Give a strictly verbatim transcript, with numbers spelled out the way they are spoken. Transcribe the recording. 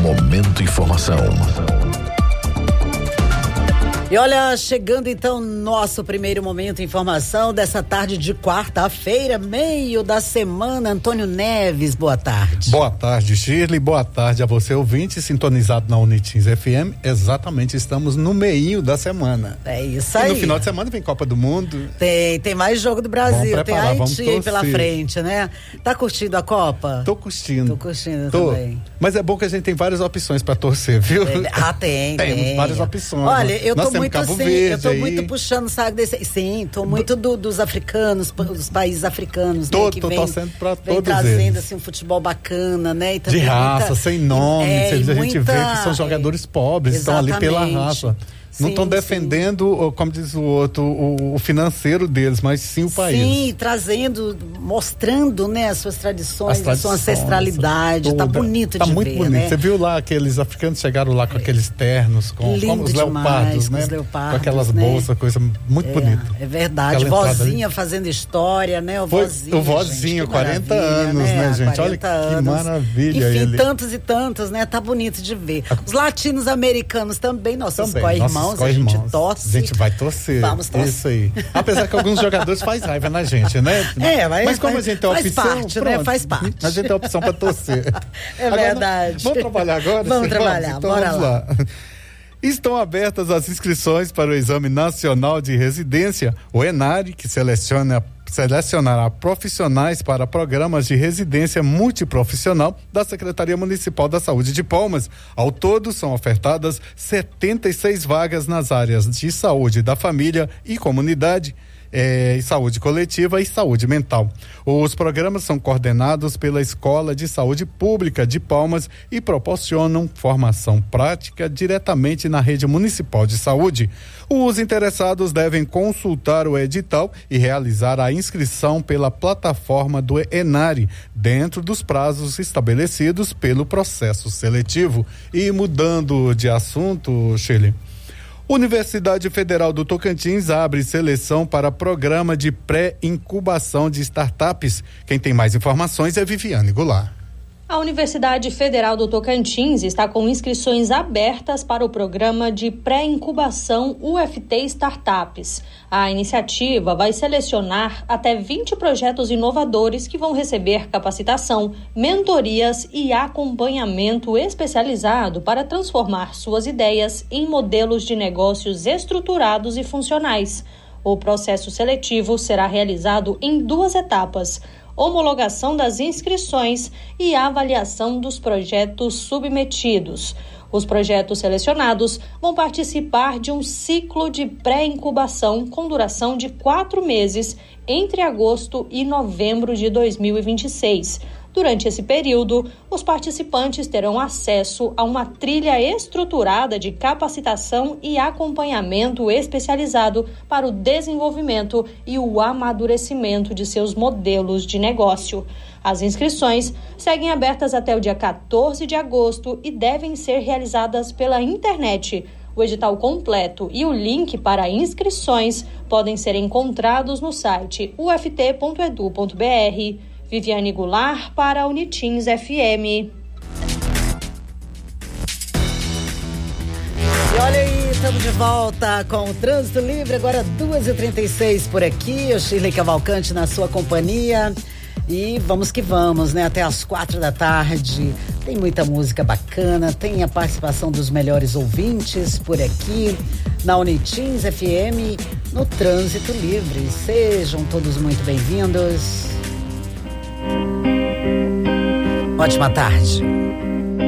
Momento Informação. E olha, chegando então nosso primeiro momento informação dessa tarde de quarta-feira, meio da semana. Antônio Neves, boa tarde. Boa tarde, Shirley, boa tarde a você, ouvinte, sintonizado na Unitins F M. Exatamente, estamos no meio da semana. É isso aí. E no final de semana vem Copa do Mundo. Tem, tem mais jogo do Brasil, preparar, tem Haiti pela frente, né? Tá curtindo a Copa? Tô curtindo. Tô curtindo Tô. também. Mas é bom que a gente tem várias opções pra torcer, viu? É, ah, tem, Temos tem. várias opções. Olha, eu Nós tô muito Cabo assim, Verde, eu tô aí. muito puxando o saco desse. Sim, tô muito do, dos africanos, dos países africanos, tô, né? Que tô vem, torcendo pra vem todos trazendo eles. assim um futebol bacana, né? E De raça, muita, sem nome. é, a gente muita, vê que são jogadores pobres, estão ali pela raça. Não estão defendendo, como diz o outro, o, o financeiro deles, mas sim o país. Sim, trazendo, mostrando, né, as suas tradições, As tradições, a sua ancestralidade. Tá bonito tá de muito ver, bonito. né? Você viu lá aqueles africanos chegaram lá com aqueles ternos, com, Lindo com os demais, leopardos, com né? os leopardos, com aquelas né? bolsas, coisa muito é, bonita. É verdade. Aquela Vozinha ali. fazendo história, né? O Foi, vozinho. o vozinho, gente, quarenta anos, né, gente? Olha que anos. maravilha. Enfim, ele. tantos e tantos, né? Tá bonito de ver. Os latinos-americanos também, nossos Também, co-irmãos, nossos a gente co-irmãos. torce. A gente vai torcer. Vamos torcer. Isso aí. Apesar que alguns jogadores faz raiva na gente, né? É, mas, mas como faz, a gente tem a faz opção, parte, pronto, né? Faz parte. A gente tem a opção para torcer. É agora, verdade. Vamos trabalhar agora? Vamos Sim, trabalhar, então bora vamos lá. lá. Estão abertas as inscrições para o Exame Nacional de Residência, o ENARE, que seleciona selecionará profissionais para programas de residência multiprofissional da Secretaria Municipal da Saúde de Palmas. Ao todo, são ofertadas setenta e seis vagas nas áreas de saúde da família e comunidade, É, saúde coletiva e saúde mental. Os programas são coordenados pela Escola de Saúde Pública de Palmas e proporcionam formação prática diretamente na rede municipal de saúde. Os interessados devem consultar o edital e realizar a inscrição pela plataforma do ENARE, dentro dos prazos estabelecidos pelo processo seletivo. E mudando de assunto, Shirley, Universidade Federal do Tocantins abre seleção para programa de pré-incubação de startups. Quem tem mais informações é Viviane Goulart. A Universidade Federal do Tocantins está com inscrições abertas para o programa de pré-incubação U F T Startups. A iniciativa vai selecionar até vinte projetos inovadores que vão receber capacitação, mentorias e acompanhamento especializado para transformar suas ideias em modelos de negócios estruturados e funcionais. O processo seletivo será realizado em duas etapas: homologação das inscrições e avaliação dos projetos submetidos. Os projetos selecionados vão participar de um ciclo de pré-incubação com duração de quatro meses, entre agosto e novembro de dois mil e vinte e seis. Durante esse período, os participantes terão acesso a uma trilha estruturada de capacitação e acompanhamento especializado para o desenvolvimento e o amadurecimento de seus modelos de negócio. As inscrições seguem abertas até o dia quatorze de agosto e devem ser realizadas pela internet. O edital completo e o link para inscrições podem ser encontrados no site u f t ponto e d u ponto b r. Viviane Goulart para a Unitins F M. E olha aí, estamos de volta com o Trânsito Livre, agora duas e trinta e seis por aqui. Eu, Shirley Cavalcante, na sua companhia. E vamos que vamos, né? Até às quatro da tarde. Tem muita música bacana, tem a participação dos melhores ouvintes por aqui na Unitins F M, no Trânsito Livre. Sejam todos muito bem-vindos. Ótima tarde.